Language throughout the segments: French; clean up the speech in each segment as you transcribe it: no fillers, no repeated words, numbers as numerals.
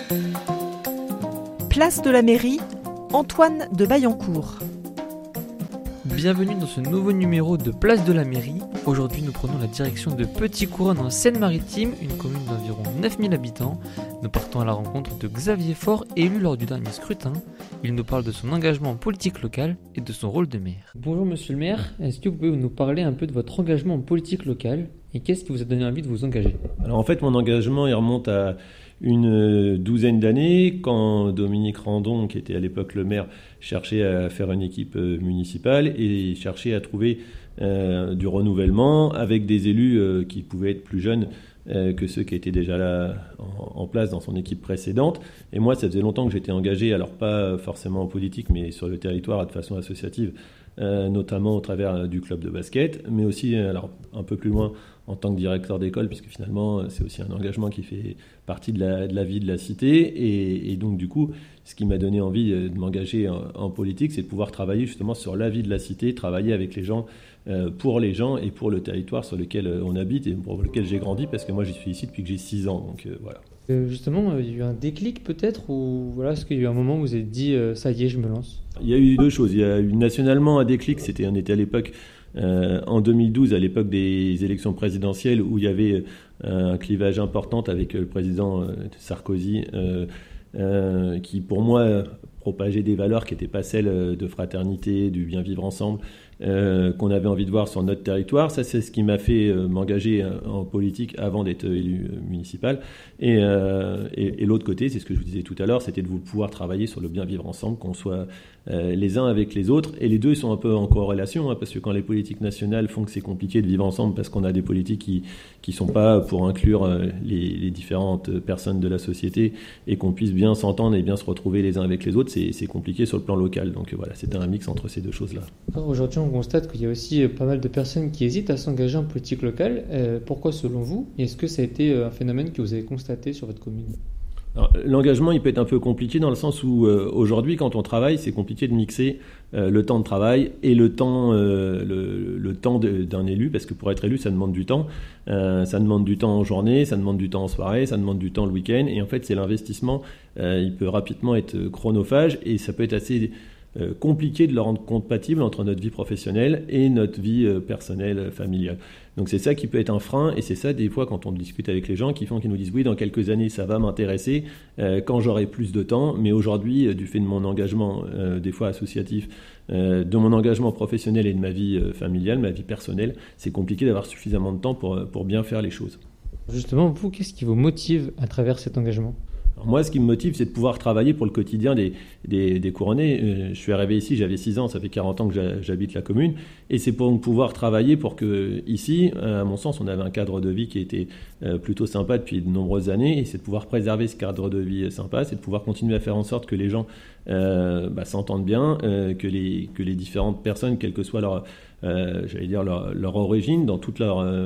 Place de la mairie, Antoine de Baillancourt. Bienvenue dans ce nouveau numéro de Place de la mairie. Aujourd'hui, nous prenons la direction de Petit-Couronne en Seine-Maritime, une commune d'environ 9000 habitants. Nous partons à la rencontre de Xavier Faure, élu lors du dernier scrutin. Il nous parle de son engagement en politique locale et de son rôle de maire. Bonjour monsieur le maire, est-ce que vous pouvez nous parler un peu de votre engagement en politique locale et qu'est-ce qui vous a donné envie de vous engager ? Alors en fait, mon engagement, il remonte à une douzaine d'années, quand Dominique Randon, qui était à l'époque le maire, cherchait à faire une équipe municipale et cherchait à trouver du renouvellement avec des élus qui pouvaient être plus jeunes que ceux qui étaient déjà là en place dans son équipe précédente. Et moi, ça faisait longtemps que j'étais engagé, alors pas forcément en politique, mais sur le territoire de façon associative, notamment au travers du club de basket, mais aussi alors, un peu plus loin en tant que directeur d'école, puisque finalement c'est aussi un engagement qui fait partie de la vie de la cité. Et donc du coup, ce qui m'a donné envie de m'engager en politique, c'est de pouvoir travailler justement sur la vie de la cité, travailler avec les gens, pour les gens et pour le territoire sur lequel on habite et pour lequel j'ai grandi, parce que moi j'y suis ici depuis que j'ai 6 ans, donc voilà. Justement, il y a eu un déclic peut-être, ou voilà, est-ce qu'il y a eu un moment où vous vous êtes dit ça y est, je me lance ? Il y a eu deux choses. Il y a eu nationalement un déclic, on était à l'époque, en 2012, à l'époque des élections présidentielles, où il y avait un clivage important avec le président Sarkozy, qui pour moi propageait des valeurs qui n'étaient pas celles de fraternité, du bien vivre ensemble, qu'on avait envie de voir sur notre territoire. Ça, c'est ce qui m'a fait m'engager en politique avant d'être élu municipal. Et l'autre côté, c'est ce que je vous disais tout à l'heure, c'était de pouvoir travailler sur le bien vivre ensemble, qu'on soit les uns avec les autres. Et les deux sont un peu en corrélation, parce que quand les politiques nationales font que c'est compliqué de vivre ensemble, parce qu'on a des politiques qui sont pas pour inclure les différentes personnes de la société et qu'on puisse bien s'entendre et bien se retrouver les uns avec les autres, c'est compliqué sur le plan local. Donc voilà, c'était un mix entre ces deux choses-là. Aujourd'hui, on constate qu'il y a aussi pas mal de personnes qui hésitent à s'engager en politique locale. Pourquoi selon vous ? Et est-ce que ça a été un phénomène que vous avez constaté sur votre commune ? Alors, l'engagement, il peut être un peu compliqué dans le sens où aujourd'hui, quand on travaille, c'est compliqué de mixer le temps de travail et le temps d'un élu, parce que pour être élu, ça demande du temps. Ça demande du temps en journée, ça demande du temps en soirée, ça demande du temps le week-end. Et en fait, c'est l'investissement. Il peut rapidement être chronophage et ça peut être assez compliqué de le rendre compatible entre notre vie professionnelle et notre vie personnelle, familiale. Donc c'est ça qui peut être un frein, et c'est ça des fois quand on discute avec les gens qui nous disent oui, dans quelques années ça va m'intéresser quand j'aurai plus de temps, mais aujourd'hui du fait de mon engagement des fois associatif, de mon engagement professionnel et de ma vie familiale, ma vie personnelle, c'est compliqué d'avoir suffisamment de temps pour bien faire les choses. Justement, vous, qu'est-ce qui vous motive à travers cet engagement ? Alors moi, ce qui me motive, c'est de pouvoir travailler pour le quotidien des Couronnais. Je suis arrivé ici, j'avais 6 ans, ça fait 40 ans que j'habite la commune, et c'est pour pouvoir travailler pour que, ici, à mon sens, on avait un cadre de vie qui était plutôt sympa depuis de nombreuses années, et c'est de pouvoir préserver ce cadre de vie sympa, c'est de pouvoir continuer à faire en sorte que les gens s'entendent bien, que les différentes personnes, quelle que soit leur origine, dans tout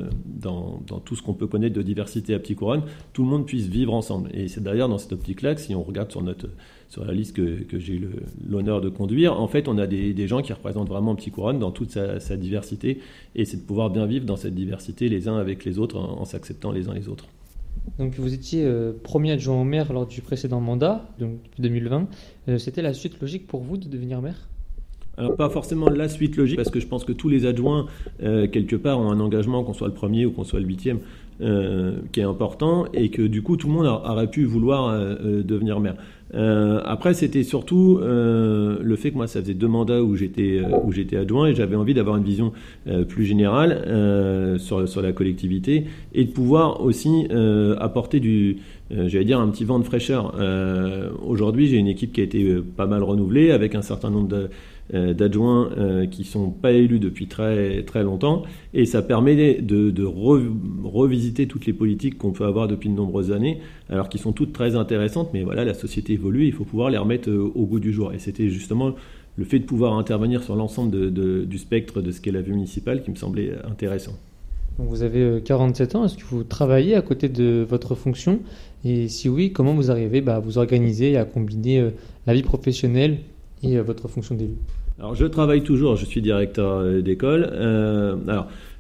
ce qu'on peut connaître de diversité à Petit-Couronne, tout le monde puisse vivre ensemble. Et c'est d'ailleurs dans cette optique-là que si on regarde sur la liste que j'ai eu l'honneur de conduire, en fait, on a des gens qui représentent vraiment Petit-Couronne dans toute sa diversité, et c'est de pouvoir bien vivre dans cette diversité les uns avec les autres, en s'acceptant les uns les autres. Donc vous étiez premier adjoint au maire lors du précédent mandat, donc depuis 2020. C'était la suite logique pour vous de devenir maire ? Alors pas forcément la suite logique, parce que je pense que tous les adjoints, quelque part, ont un engagement, qu'on soit le premier ou qu'on soit le 8e, qui est important, et que du coup tout le monde aurait pu vouloir devenir maire. Après, c'était surtout le fait que moi, ça faisait 2 mandats où j'étais adjoint, et j'avais envie d'avoir une vision plus générale sur la collectivité, et de pouvoir aussi apporter un petit vent de fraîcheur. Aujourd'hui, j'ai une équipe qui a été pas mal renouvelée, avec un certain nombre d'adjoints qui sont pas élus depuis très très longtemps, et ça permet de revisiter toutes les politiques qu'on peut avoir depuis de nombreuses années, alors qui sont toutes très intéressantes, mais voilà, la société évolue, il faut pouvoir les remettre au goût du jour, et c'était justement le fait de pouvoir intervenir sur l'ensemble du spectre de ce qu'est la vie municipale qui me semblait intéressant. Donc vous avez 47 ans, est-ce que vous travaillez à côté de votre fonction ? Et si oui, comment vous arrivez à vous organiser et à combiner la vie professionnelle et votre fonction d'élu ? Alors je travaille toujours, je suis directeur d'école. Alors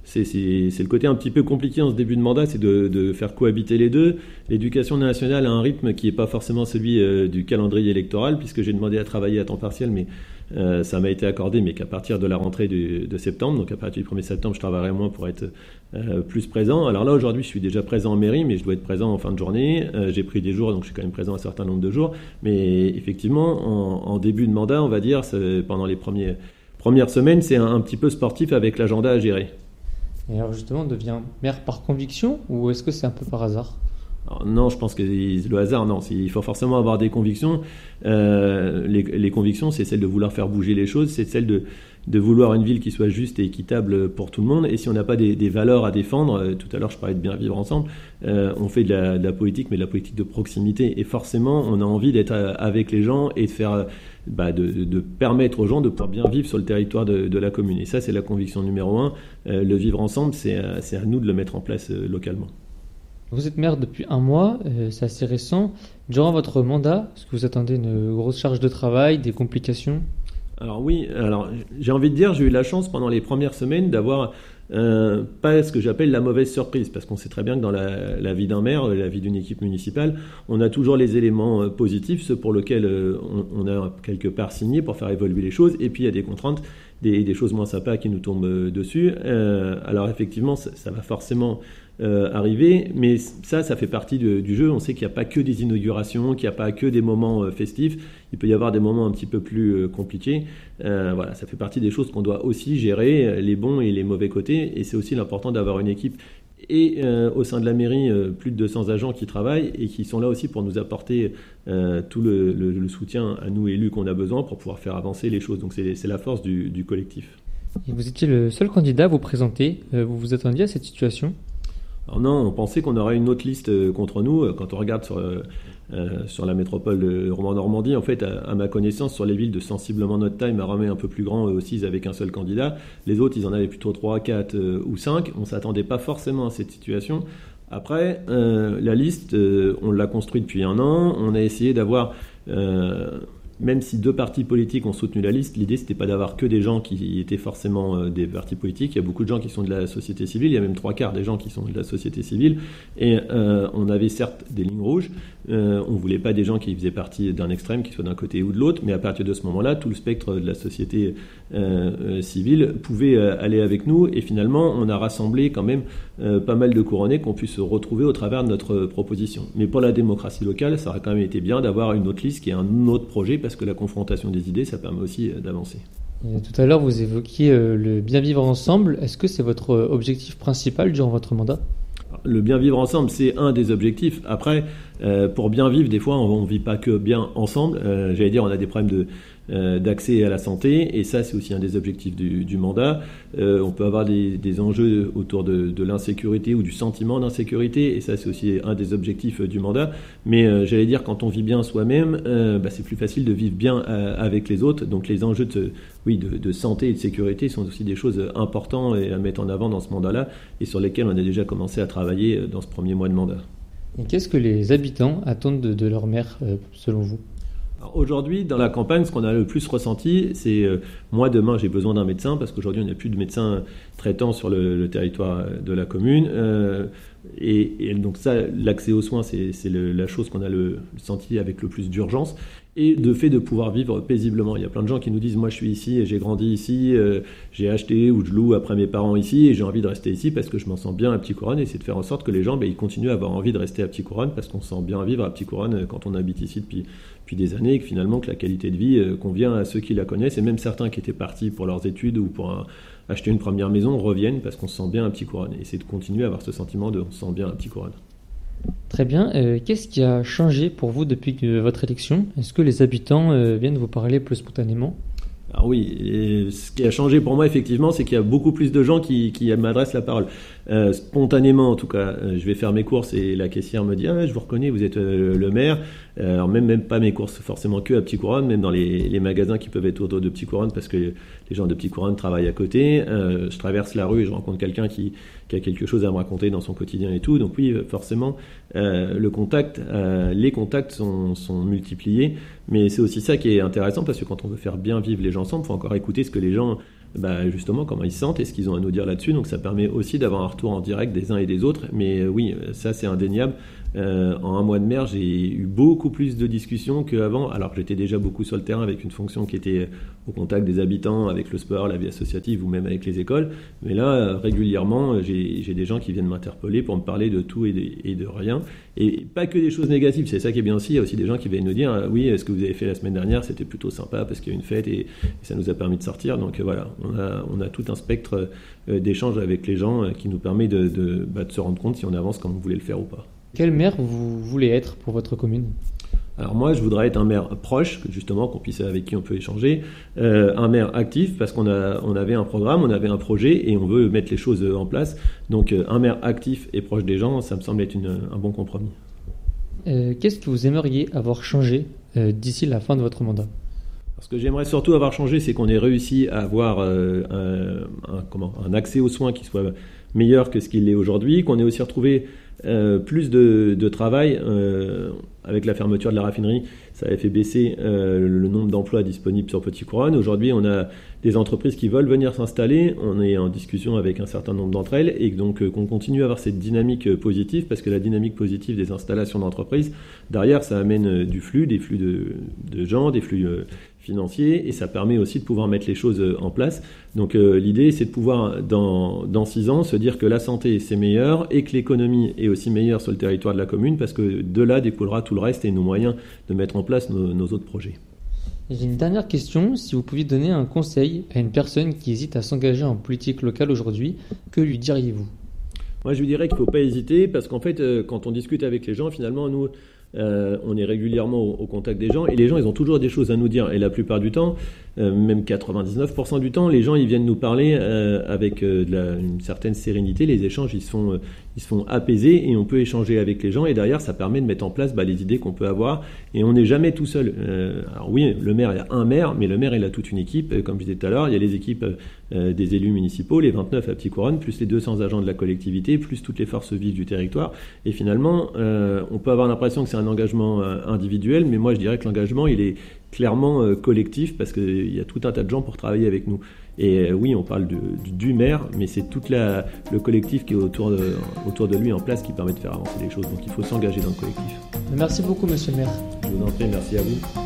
c'est le côté un petit peu compliqué en ce début de mandat, c'est de faire cohabiter les deux. L'éducation nationale a un rythme qui n'est pas forcément celui du calendrier électoral, puisque j'ai demandé à travailler à temps partiel, mais ça m'a été accordé, mais qu'à partir de la rentrée de septembre, donc à partir du 1er septembre, je travaillerai moins pour être plus présent. Alors là, aujourd'hui, je suis déjà présent en mairie, mais je dois être présent en fin de journée. J'ai pris des jours, donc je suis quand même présent un certain nombre de jours. Mais effectivement, en début de mandat, on va dire, pendant les premières semaines, c'est un petit peu sportif avec l'agenda à gérer. Et alors justement, on devient maire par conviction ou est-ce que c'est un peu par hasard ? Alors non, je pense que le hasard, non. Il faut forcément avoir des convictions. Les convictions, c'est celle de vouloir faire bouger les choses, c'est celle de vouloir une ville qui soit juste et équitable pour tout le monde. Et si on n'a pas des valeurs à défendre, tout à l'heure je parlais de bien vivre ensemble, on fait de la politique, mais de la politique de proximité. Et forcément, on a envie d'être avec les gens et de faire, de permettre aux gens de pouvoir bien vivre sur le territoire de la commune. Et ça, c'est la conviction numéro 1. Le vivre ensemble, c'est à nous de le mettre en place localement. Vous êtes maire depuis 1 mois, c'est assez récent. Durant votre mandat, est-ce que vous attendez une grosse charge de travail, des complications ? Alors oui, j'ai envie de dire, j'ai eu la chance pendant les premières semaines d'avoir pas ce que j'appelle la mauvaise surprise, parce qu'on sait très bien que dans la vie d'un maire, la vie d'une équipe municipale, on a toujours les éléments positifs, ceux pour lesquels on a quelque part signé pour faire évoluer les choses, et puis il y a des contraintes, des choses moins sympas qui nous tombent dessus. Alors effectivement, ça va forcément arriver, mais ça fait partie du jeu. On sait qu'il n'y a pas que des inaugurations, qu'il n'y a pas que des moments festifs, il peut y avoir des moments un petit peu plus compliqués. Voilà, ça fait partie des choses qu'on doit aussi gérer, les bons et les mauvais côtés, et c'est aussi l'important d'avoir une équipe et au sein de la mairie, plus de 200 agents qui travaillent et qui sont là aussi pour nous apporter tout le soutien à nous élus qu'on a besoin pour pouvoir faire avancer les choses. Donc c'est la force du collectif. Et vous étiez le seul candidat à vous présenter. Vous vous attendiez à cette situation ? Alors non, on pensait qu'on aurait une autre liste contre nous. Quand on regarde sur la métropole de Rouen-Normandie, en fait, à ma connaissance, sur les villes de sensiblement notre taille, Maromet un peu plus grand, aussi, ils avaient qu'un seul candidat. Les autres, ils en avaient plutôt 3, 4 ou 5. On ne s'attendait pas forcément à cette situation. Après, la liste, on l'a construite depuis 1 an. On a essayé d'avoir... même si 2 partis politiques ont soutenu la liste, l'idée c'était pas d'avoir que des gens qui étaient forcément des partis politiques. Il y a beaucoup de gens qui sont de la société civile, il y a même 3/4 des gens qui sont de la société civile. Et on avait certes des lignes rouges, on voulait pas des gens qui faisaient partie d'un extrême, qui soient d'un côté ou de l'autre, mais à partir de ce moment-là, tout le spectre de la société civile pouvait aller avec nous. Et finalement, on a rassemblé quand même pas mal de couronnés qu'on puisse se retrouver au travers de notre proposition. Mais pour la démocratie locale, ça aurait quand même été bien d'avoir une autre liste qui est un autre projet, parce que la confrontation des idées, ça permet aussi d'avancer. Et tout à l'heure, vous évoquiez le bien vivre ensemble. Est-ce que c'est votre objectif principal durant votre mandat ? Le bien vivre ensemble, c'est un des objectifs. Après, pour bien vivre, des fois, on ne vit pas que bien ensemble. J'allais dire, on a des problèmes d'accès à la santé, et ça, c'est aussi un des objectifs du mandat. On peut avoir des enjeux autour de l'insécurité ou du sentiment d'insécurité, et ça, c'est aussi un des objectifs du mandat. Mais j'allais dire, quand on vit bien soi-même, c'est plus facile de vivre bien avec les autres. Donc les enjeux de santé et de sécurité sont aussi des choses importantes et à mettre en avant dans ce mandat-là, et sur lesquelles on a déjà commencé à travailler dans ce premier mois de mandat. Et qu'est-ce que les habitants attendent de leur maire, selon vous ? Alors aujourd'hui, dans la campagne, ce qu'on a le plus ressenti, c'est moi, demain, j'ai besoin d'un médecin, parce qu'aujourd'hui, on n'a plus de médecins traitants sur le territoire de la commune. Et donc ça, l'accès aux soins, c'est la chose qu'on a le senti avec le plus d'urgence. Et de fait de pouvoir vivre paisiblement. Il y a plein de gens qui nous disent, moi je suis ici et j'ai grandi ici, j'ai acheté ou je loue après mes parents ici et j'ai envie de rester ici parce que je m'en sens bien à Petit-Couronne, et c'est de faire en sorte que les gens ils continuent à avoir envie de rester à Petit-Couronne parce qu'on se sent bien vivre à Petit-Couronne quand on habite ici depuis des années, et que finalement que la qualité de vie convient à ceux qui la connaissent, et même certains qui étaient partis pour leurs études ou pour acheter une première maison reviennent parce qu'on se sent bien à Petit-Couronne, et c'est de continuer à avoir ce sentiment de on se sent bien à Petit-Couronne. Très bien. Qu'est-ce qui a changé pour vous depuis votre élection ? Est-ce que les habitants viennent vous parler plus spontanément ? Alors oui, et ce qui a changé pour moi effectivement, c'est qu'il y a beaucoup plus de gens qui m'adressent la parole. Spontanément en tout cas, je vais faire mes courses et la caissière me dit « Ah, je vous reconnais, vous êtes le maire ». Alors même pas mes courses forcément que à Petit-Couronne, même dans les magasins qui peuvent être autour de Petit-Couronne, parce que les gens de Petit-Couronne travaillent à côté. Je traverse la rue et je rencontre quelqu'un qui a quelque chose à me raconter dans son quotidien et tout. Donc oui, forcément, les contacts sont multipliés. Mais c'est aussi ça qui est intéressant, parce que quand on veut faire bien vivre les gens ensemble, il faut encore écouter ce que les gens justement comment ils se sentent et ce qu'ils ont à nous dire là-dessus. Donc ça permet aussi d'avoir un retour en direct des uns et des autres. Mais oui, ça c'est indéniable. En un mois de mer, j'ai eu beaucoup plus de discussions qu'avant, alors que j'étais déjà beaucoup sur le terrain avec une fonction qui était au contact des habitants, avec le sport, la vie associative ou même avec les écoles. Mais là, régulièrement, j'ai des gens qui viennent m'interpeller pour me parler de tout et de rien. Et pas que des choses négatives, c'est ça qui est bien aussi. Il y a aussi des gens qui viennent nous dire oui, ce que vous avez fait la semaine dernière, c'était plutôt sympa parce qu'il y a une fête et ça nous a permis de sortir. Donc voilà, on a tout un spectre d'échanges avec les gens qui nous permet de se rendre compte si on avance comme on voulait le faire ou pas. Quel maire vous voulez être pour votre commune ? Alors moi, je voudrais être un maire proche, justement, avec qui on peut échanger, un maire actif, parce qu'on avait un programme, on avait un projet, et on veut mettre les choses en place. Donc un maire actif et proche des gens, ça me semble être un bon compromis. Qu'est-ce que vous aimeriez avoir changé d'ici la fin de votre mandat ? Ce que j'aimerais surtout avoir changé, c'est qu'on ait réussi à avoir un accès aux soins qui soit meilleur que ce qu'il est aujourd'hui, qu'on ait aussi retrouvé plus de travail avec la fermeture de la raffinerie. Ça avait fait baisser le nombre d'emplois disponibles sur Petit Couronne. Aujourd'hui, on a des entreprises qui veulent venir s'installer. On est en discussion avec un certain nombre d'entre elles et donc qu'on continue à avoir cette dynamique positive, parce que la dynamique positive des installations d'entreprises, derrière, ça amène des flux de gens, des flux financiers, et ça permet aussi de pouvoir mettre les choses en place. Donc l'idée, c'est de pouvoir, dans 6 ans, se dire que la santé, c'est meilleur et que l'économie est aussi meilleure sur le territoire de la commune, parce que de là découlera tout le reste et nos moyens de mettre en place nos autres projets. J'ai une dernière question. Si vous pouviez donner un conseil à une personne qui hésite à s'engager en politique locale aujourd'hui, que lui diriez-vous ? Moi, je lui dirais qu'il ne faut pas hésiter, parce qu'en fait, quand on discute avec les gens, finalement, nous, on est régulièrement au contact des gens, et les gens, ils ont toujours des choses à nous dire. Et la plupart du temps, même 99% du temps, les gens, ils viennent nous parler avec une certaine sérénité. Les échanges, ils se font apaiser, et on peut échanger avec les gens. Et derrière, ça permet de mettre en place les idées qu'on peut avoir. Et on n'est jamais tout seul. Alors oui, le maire, il y a un maire, mais le maire, il a toute une équipe. Comme je disais tout à l'heure, il y a les équipes des élus municipaux, les 29 à Petit Couronne, plus les 200 agents de la collectivité, plus toutes les forces vives du territoire. Et finalement, on peut avoir l'impression que c'est un engagement individuel, mais moi, je dirais que l'engagement, il est clairement collectif, parce qu'il y a tout un tas de gens pour travailler avec nous. Et oui, on parle du maire, mais c'est tout le collectif qui est autour de lui en place qui permet de faire avancer les choses. Donc il faut s'engager dans le collectif. Merci beaucoup, monsieur le maire. Je vous en prie, merci à vous.